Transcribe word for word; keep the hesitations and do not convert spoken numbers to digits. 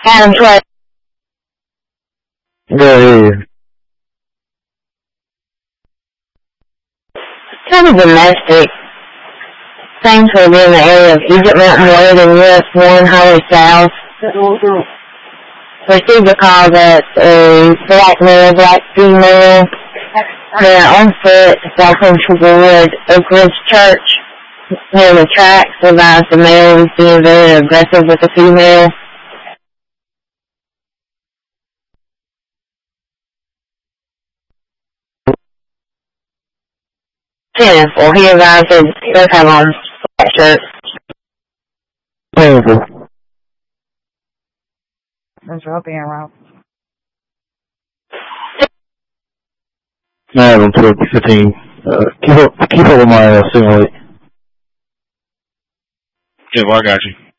Adam Clay. Good. Kind of domestic. Things will be in the area of Egypt Mountain Road and U S one Highway South. Received a call that a black male, black female, they're on foot, walking toward Oak Ridge Church. Near the tracks, advised the male was being very aggressive with the female. Well, he advised that he does have on black shirt. Painful. That's right being around. Adam twelve fifteen. Uh, keep up, keep up with my uh, signal. Yeah, well, I got you.